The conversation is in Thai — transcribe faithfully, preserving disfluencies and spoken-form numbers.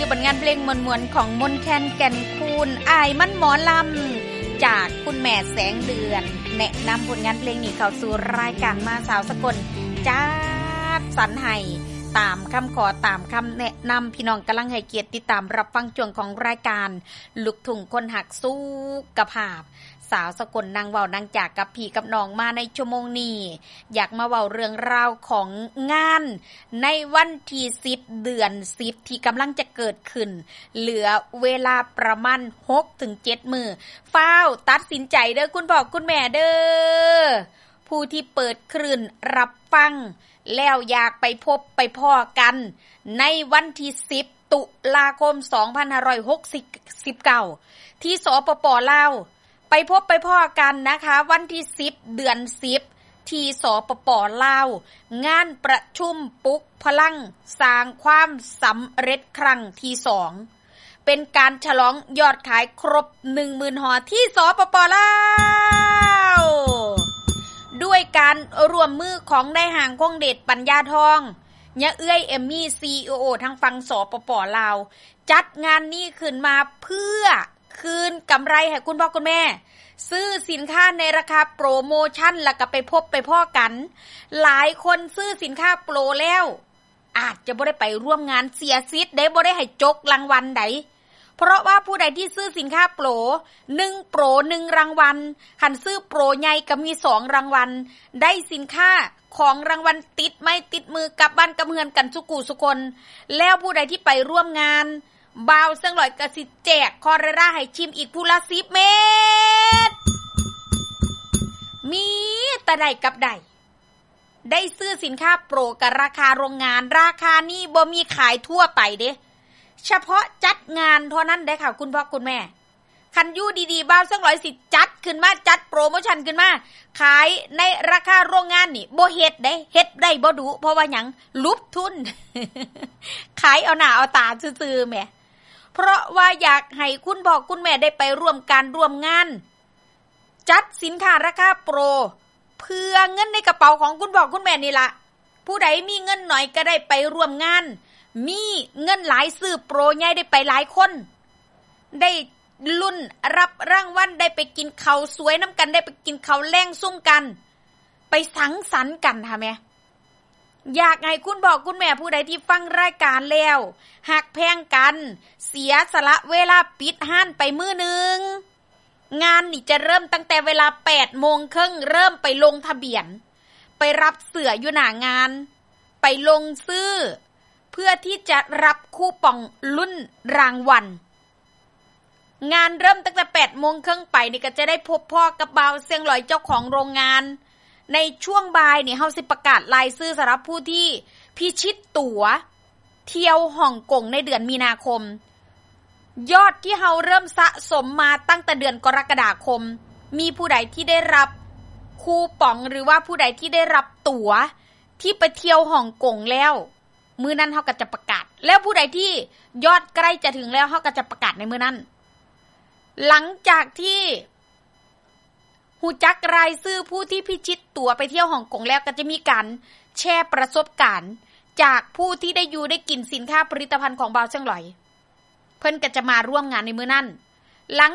ผลงานเพลงมวลๆของมนแคนแก่นคูณอายมันหมอลำจากคุณแม่แสงเดือนแนะนำผลงานเพลงนี้เข้าสู่รายการมาสาวสกลจัดสรรให้ตามคำขอตามคำแนะนำพี่น้องกำลังให้เกียรติติดตามรับฟังช่วงของรายการลูกทุ่งคนหักสู้กภาพสาวสกลนางเว้านางจากกับพี่กับน้องมาในชั่วโมงนี้อยากมาเว้าเรื่องราวของงานในวันที่สิบเดือนสิบที่กำลังจะเกิดขึ้นเหลือเวลาประมาณ หกถึงเจ็ด มื้อฟ้าวตัดสินใจเด้อคุณพ่อคุณแม่เด้อผู้ที่เปิดคลื่นรับฟังแล้วอยากไปพบไปพ้อกันในวันที่สิบตุลาคมสองพันห้าร้อยหกสิบเก้าที่สปป.ลาวไปพบไปพ้อกันนะคะวันที่สิบเดือนสิบที่สปป.ลาวงานประชุมปลุกพลังสร้างความสำเร็จครั้งที่สองเป็นการฉลองยอดขายครบ หนึ่งหมื่น ห่อที่สปป.ลาวด้วยการร่วมมือของนายห้างคงเดชปัญญาทองยะเอื้อยเอมมี่ ซี อี โอ ทางฝั่งสปป.ลาวจัดงานนี้ขึ้นมาเพื่อคืนกำไรให้คุณพ่อคุณแม่ซื้อสินค้าในราคาโปรโมชั่นแล้วก็ไปพบไปพ้อกันหลายคนซื้อสินค้าโปรแล้วอาจจะบ่ได้ไปร่วมงานเสียสิทธิ์ได้บ่ได้ให้จกรางวัลใดเพราะว่าผู้ใดที่ซื้อสินค้าโปรหนึ่งโปรหนึ่งรางวัลคันซื้อโปรใหญ่ก็มีสองรางวัลได้สินค้าของรางวัลติดไม้ติดมือกลับบ้านกับเฮือนกันสุกูสุคนแล้วผู้ใดที่ไปร่วมงานบ่าวเซิงหลอยกะสิแจกคอเรราให้ชิมอีกผู้ละสิบเม็ดมีแต่ใดกับใดได้ซื้อสินค้าโปรกับราคาโรงงานราคานี้บ่มีขายทั่วไปเด้เฉพาะจัดงานเท่านั้นได้ค่ะคุณพ่อคุณแม่คันอยู่ดีๆบ่าวเซิงหลอยสิจัดขึ้นมาจัดโปรโมชั่นขึ้นมาขายในราคาโรงงานนี่บ่เฮ็ดได้เฮ็ดได้บ่ดุเพราะว่าหยังลุบทุน ขายเอาหน้าเอาตาซื่อๆแหมเพราะว่าอยากให้คุณพ่อคุณแม่ได้ไปร่วมการร่วมงานจัดสินค้าราคาโปรเพื่อเงินในกระเป๋าของคุณพ่อคุณแม่นี่ล่ะผู้ใดมีเงินหน่อยก็ได้ไปร่วมงานมีเงินหลายซื้อโปรใหญ่ได้ไปหลายคนได้ลุ้นรับรางวัลได้ไปกินข้าวสวยน้ำกันได้ไปกินข้าวแลงซุ่มกันไปสังสรรค์กันค่ะแม่อยากให้คุณพ่อคุณแม่ผู้ใดที่ฟังรายการแล้วหักแพงกันเสียสละเวลาปิดห้านไปมื้อนึงงานนี่จะเริ่มตั้งแต่เวลา แปดโมงครึ่งเริ่มไปลงทะเบียนไปรับเสื้ออยู่หน้างานไปลงซื้อเพื่อที่จะรับคูปองลุ้นรางวัลงานเริ่มตั้งแต่ แปดโมงครึ่งไปนี่ก็จะได้พบพ่อกับบ่าวเสียงหลอยเจ้าของโรงงานในช่วงบ่ายนี่เฮาสิประกาศรายชื่อสำหรับผู้ที่พิชิตตั๋วเที่ยวฮ่องกงในเดือนมีนาคมยอดที่เฮาเริ่มสะสมมาตั้งแต่เดือนกรกฎาคมมีผู้ใดที่ได้รับคูปองหรือว่าผู้ใดที่ได้รับตั๋วที่ไปเที่ยวฮ่องกงแล้วมื้อนั้นเฮาก็จะประกาศแล้วผู้ใดที่ยอดใกล้จะถึงแล้วเฮาก็จะประกาศในมื้อนั้นหลังจากที่หูจักรายชื่อผู้ที่พิชิตตั๋วไปเที่ยวฮ่องกงแล้วก็จะมีการแชร์ประสบการณ์จากผู้ที่ได้อยู่ได้กินสินค้าผลิตภัณฑ์ของบ่าวเซิงหลอยเพิ่นก็จะมาร่วมงานในมื้อนั้นหลัง